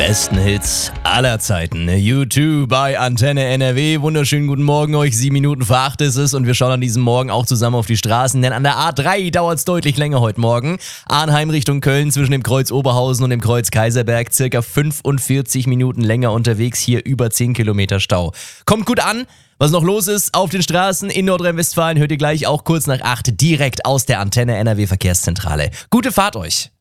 besten Hits aller Zeiten. U2 bei Antenne NRW. Wunderschönen guten Morgen euch. 7 Minuten vor 8 ist es und wir schauen an diesem Morgen auch zusammen auf die Straßen, denn an der A3 dauert es deutlich länger heute Morgen. Arnheim Richtung Köln zwischen dem Kreuz Oberhausen und dem Kreuz Kaiserberg circa 45 Minuten länger unterwegs. Hier über 10 Kilometer Stau. Kommt gut an. Was noch los ist auf den Straßen in Nordrhein-Westfalen, hört ihr gleich auch kurz nach 8 direkt aus der Antenne NRW Verkehrszentrale. Gute Fahrt euch!